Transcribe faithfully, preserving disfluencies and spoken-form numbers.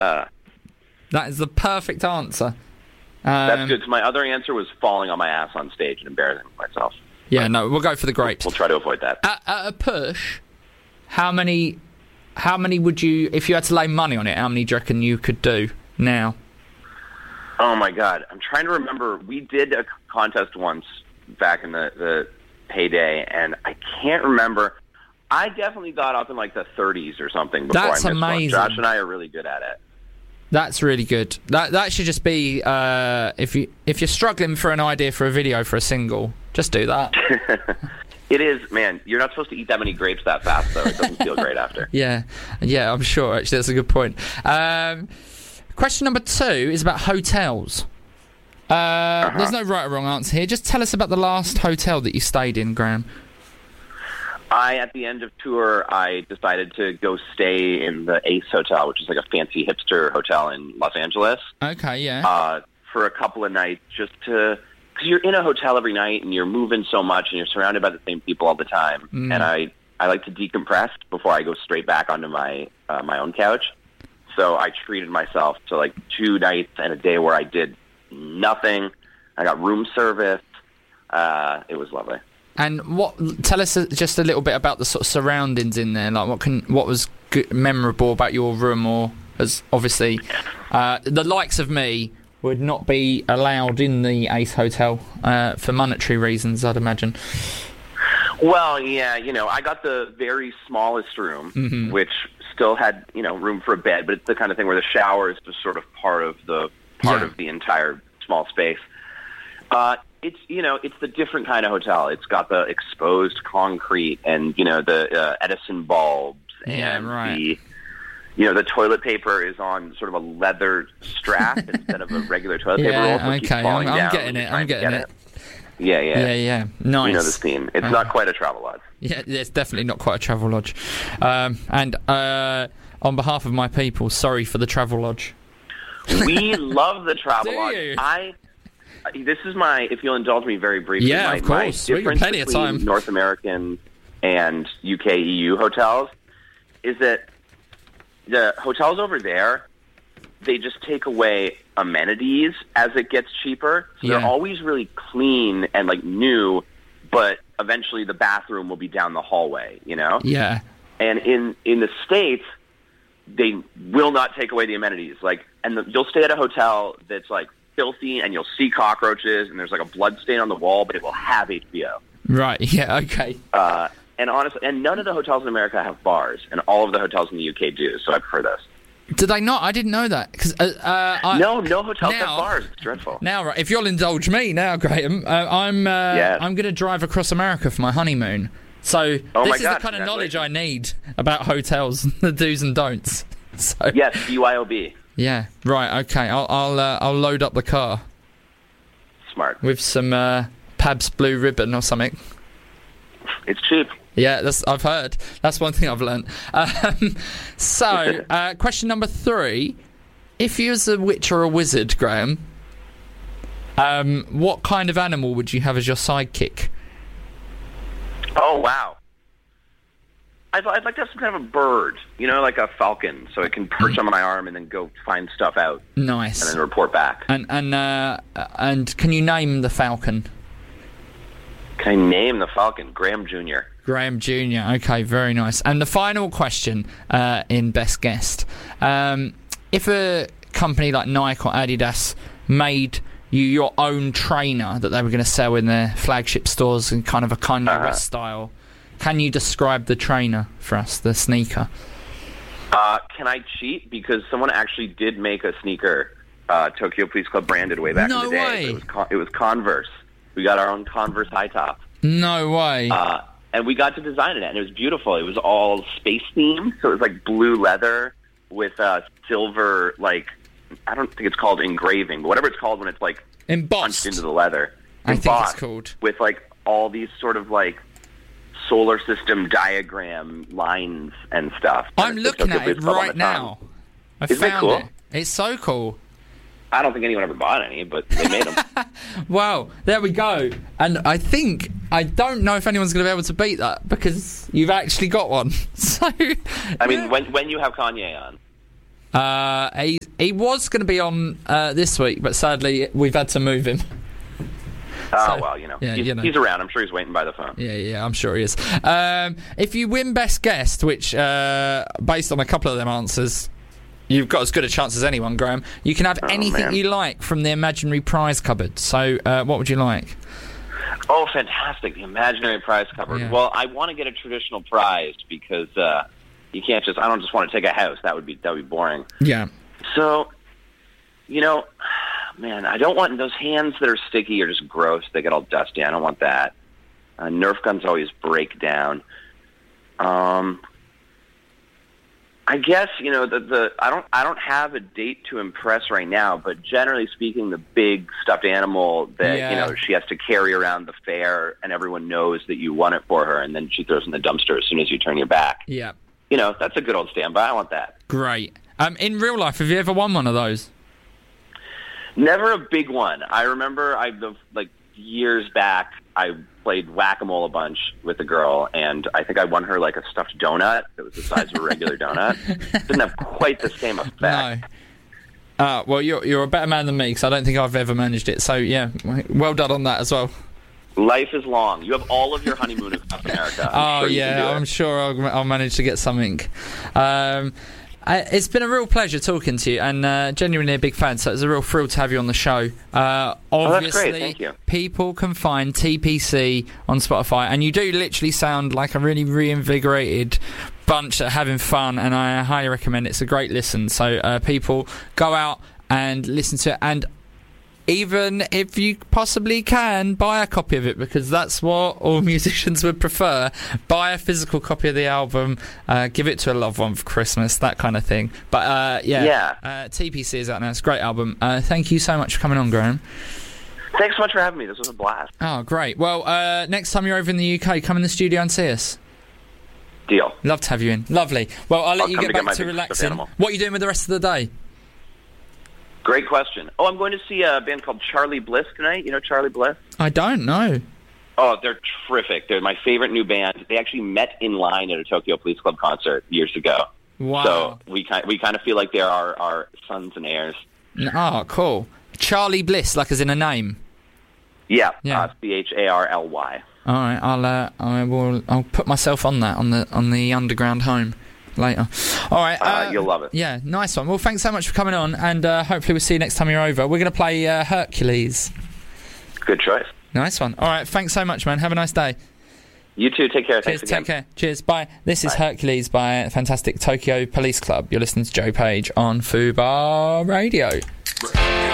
Uh, that is the perfect answer. Um, that's good. So my other answer was falling on my ass on stage and embarrassing myself. Yeah, no, we'll go for the grapes. We'll try to avoid that. At, at a push, how many, how many would you, if you had to lay money on it, how many do you reckon you could do now? Oh, my God. I'm trying to remember. We did a contest once back in the, the heyday, and I can't remember. I definitely got up in, like, the thirties or something before That's I missed amazing. one. Josh and I are really good at it. That's really good. That that should just be, uh, if, you, if you're struggling for an idea for a video for a single, just do that. It is, man. You're not supposed to eat that many grapes that fast, though. It doesn't feel great after. Yeah, yeah, I'm sure, actually. That's a good point. Um, question number two is about hotels. Uh, uh-huh. There's no right or wrong answer here. Just tell us about the last hotel that you stayed in, Graham. I, at the end of tour, I decided to go stay in the Ace Hotel, which is like a fancy hipster hotel in Los Angeles. Okay, yeah. Uh, for a couple of nights, just to, because you're in a hotel every night and you're moving so much and you're surrounded by the same people all the time. Mm. And I, I like to decompress before I go straight back onto my uh, my own couch. So I treated myself to like two nights and a day where I did nothing. I got room service. Uh, it was lovely. And what? Tell us just a little bit about the sort of surroundings in there. Like, what can, what was good, memorable about your room, or as obviously uh, the likes of me would not be allowed in the Ace Hotel uh, for monetary reasons, I'd imagine. Well, yeah, you know, I got the very smallest room, mm-hmm. which still had, you know, room for a bed, but it's the kind of thing where the shower is just sort of part of the part yeah. of the entire small space. Uh, it's, you know, it's the different kind of hotel. It's got the exposed concrete and, you know, the uh, Edison bulbs and yeah, right. the, you know, the toilet paper is on sort of a leather strap instead of a regular toilet yeah, paper roll. So it okay, keeps falling I'm, I'm down getting it. I'm getting it. it. Yeah, yeah. Yeah, yeah. Nice. You know this theme. It's uh, not quite a travel lodge. Yeah, it's definitely not quite a travel lodge. Um, and uh, on behalf of my people, sorry for the travel lodge. We love the travel Do lodge. you? I. This is my, if you'll indulge me very briefly, yeah, my, of course. my we difference got plenty between of time. North American and U K E U hotels is that the hotels over there, they just take away amenities as it gets cheaper. So yeah. they're always really clean and like new, but eventually the bathroom will be down the hallway, you know? Yeah. And in, in the States, they will not take away the amenities. Like, and the, you'll stay at a hotel that's like filthy and you'll see cockroaches and there's like a blood stain on the wall, but it will have H B O. Right, yeah, okay. Uh, and honestly, and none of the hotels in America have bars, and all of the hotels in the U K do, so I prefer this. Do they not? I didn't know that. Cause, uh, uh, I, no, no hotels now, have bars. It's dreadful. Now, right, if you'll indulge me now, Graham, uh, I'm uh, yes. I'm going to drive across America for my honeymoon. So oh this my is God, the kind of knowledge I need about hotels, the do's and don'ts. So, yes, B Y O B. Yeah, right, okay. I'll I'll, uh, I'll load up the car. Smart. With some uh, Pabst Blue Ribbon or something. It's cheap. Yeah, that's I've heard. That's one thing I've learned. Um, so, uh, question number three. If you was a witch or a wizard, Graham, um, what kind of animal would you have as your sidekick? Oh, wow. I'd, I'd like to have some kind of a bird, you know, like a falcon, so it can perch on my arm and then go find stuff out. Nice. And then report back. And and uh, and can you name the falcon? Can I name the falcon? Graham Junior Graham Junior Okay, very nice. And the final question uh, in Best Guest. Um, if a company like Nike or Adidas made you your own trainer that they were going to sell in their flagship stores in kind of a Kanye uh-huh. West style, can you describe the trainer for us, the sneaker? Uh, can I cheat? Because someone actually did make a sneaker, uh, Tokyo Police Club branded way back no in the day. way. It was, Con- it was Converse. We got our own Converse high top. No way. Uh, and we got to design it, and it was beautiful. It was all space themed, so it was like blue leather with uh, silver, like, I don't think it's called engraving, but whatever it's called when it's like embossed punched into the leather. I think it's called. With like all these sort of like solar system diagram lines and stuff. I'm looking at it right now. I Isn't found it cool? it. It's so cool. I don't think anyone ever bought any, but they made them. Wow, there we go. And I think, I don't know if anyone's going to be able to beat that, because you've actually got one. So, I mean, yeah. when when you have Kanye on. Uh, he he was going to be on uh, this week, but sadly we've had to move him. Oh, So, well, you know, yeah, he's, you know. he's around. I'm sure he's waiting by the phone. Yeah, yeah, I'm sure he is. Um, if you win Best Guest, which, uh, based on a couple of them answers, you've got as good a chance as anyone, Graham, you can have Oh, anything man. you like from the imaginary prize cupboard. So, uh, what would you like? Oh, fantastic. The imaginary prize cupboard. Yeah. Well, I want to get a traditional prize because uh, you can't just, I don't just want to take a house. That would be, that would be boring. Yeah. So, you know, man, I don't want those hands that are sticky or just gross. They get all dusty. I don't want that. Uh, Nerf guns always break down. Um, I guess you know the the I don't I don't have a date to impress right now, but generally speaking, the big stuffed animal that Yeah. you know she has to carry around the fair, and everyone knows that you won it for her, and then she throws in the dumpster as soon as you turn your back. Yeah. You know, that's a good old standby. I want that. Great. Um, in real life, have you ever won one of those? Never a big one. I remember I the like years back I played whack-a-mole a bunch with a girl, and I think I won her like a stuffed donut that was the size of a regular donut. Didn't have quite the same effect. No. Uh, well, you're you're a better man than me because I don't think I've ever managed it. So yeah, well done on that as well. Life is long. You have all of your honeymoon in South America. I'm Oh sure you can yeah, do it. I'm sure I'll, I'll manage to get something. Um, I, it's been a real pleasure talking to you, and uh, genuinely a big fan. So it's a real thrill to have you on the show. Uh, Oh, that's obviously, great. Thank you. people can find T P C on Spotify, and you do literally sound like a really reinvigorated bunch that are having fun, and I highly recommend it. It's a great listen. So uh, people go out and listen to it, and even if you possibly can, buy a copy of it, because that's what all musicians would prefer. Buy a physical copy of the album, uh, give it to a loved one for Christmas, that kind of thing. But uh, yeah, Yeah. Uh, T P C is out now. It's a great album. Uh, thank you so much for coming on, Graham. Thanks so much for having me. This was a blast. Oh, great. Well, uh, next time you're over in the U K, come in the studio and see us. Deal. Love to have you in. Lovely. Well, I'll let I'll you come get to get back my to big stuffed relaxing. animal. What are you doing with the rest of the day? Great question. Oh, I'm going to see a band called Charlie Bliss tonight. You know Charlie Bliss? I don't know. Oh, they're terrific. They're my favorite new band. They actually met in line at a Tokyo Police Club concert years ago. Wow. So we kind we kind of feel like they're our, our sons and heirs. Oh, cool. Charlie Bliss, like as in a name. Yeah, Yeah. uh, C H A R L Y. All right, I'll uh, I will I'll put myself on that on the on the underground home later. All right, Uh, uh, you'll love it. Yeah, nice one. Well, thanks so much for coming on, and uh, hopefully we'll see you next time you're over. We're going to play uh, Hercules. Good choice. Nice one. All right, thanks so much, man. Have a nice day. You too. Take care. Cheers. Thanks again. Take care. Cheers. Bye. This is Bye. Hercules by fantastic Tokyo Police Club. You're listening to Joe Page on Fubar Radio.